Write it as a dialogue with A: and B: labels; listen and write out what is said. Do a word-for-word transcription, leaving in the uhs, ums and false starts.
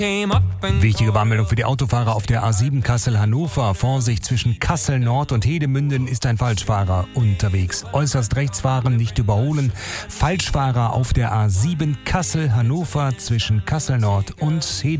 A: Wichtige Warnmeldung für die Autofahrer auf der A sieben Kassel-Hannover. Vorsicht, zwischen Kassel-Nord und Hedemünden ist ein Falschfahrer unterwegs. Äußerst rechts fahren, nicht überholen. Falschfahrer auf der A sieben Kassel-Hannover zwischen Kassel-Nord und Hedemünden.